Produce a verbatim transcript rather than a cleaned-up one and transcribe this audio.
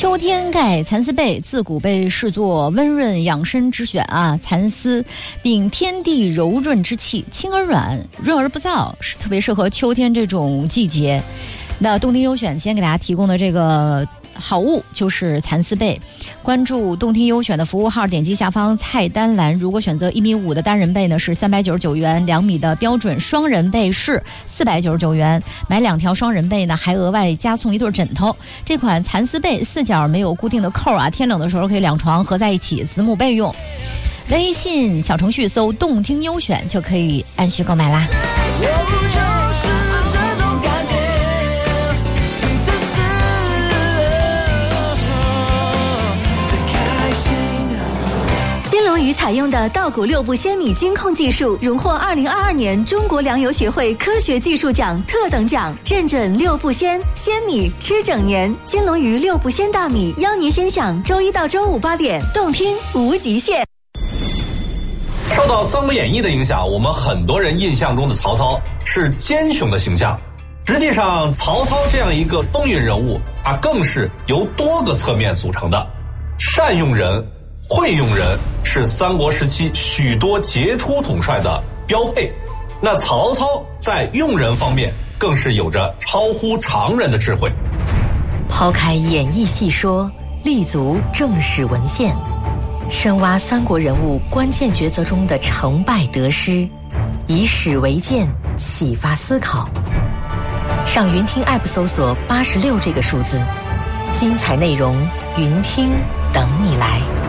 秋天盖蚕丝被，自古被视作温润养生之选啊。蚕丝秉天地柔润之气，轻而软，润而不燥，是特别适合秋天这种季节。那动听优选今天给大家提供的这个好物就是蚕丝被。关注动听优选的服务号，点击下方菜单栏，如果选择一米五的单人被呢是三百九十九元，两米的标准双人被是四百九十九元，买两条双人被呢还额外加送一对枕头。这款蚕丝被四角没有固定的扣啊，天冷的时候可以两床合在一起子母被用。微信小程序搜动听优选就可以按需购买啦。 金龙鱼采用的稻谷六步鲜米精控技术，荣获二零二二年中国粮油学会科学技术奖特等奖，认准六步鲜，鲜米吃整年。金龙鱼六步鲜大米，邀您先享周一到周五八点，动听无极限。 受到《三国演义》的影响，我们很多人印象中的曹操是奸雄的形象。实际上，曹操这样一个风云人物，他更是由多个侧面组成的。善用人，会用人是三国时期许多杰出统帅的标配。那曹操在用人方面更是有着超乎常人的智慧。 抛开演义细说，立足正史文献，深挖三国人物关键抉择中的成败得失，以史为鉴，启发思考。上云听 App 搜索八十六这个数字，精彩内容云听等你来。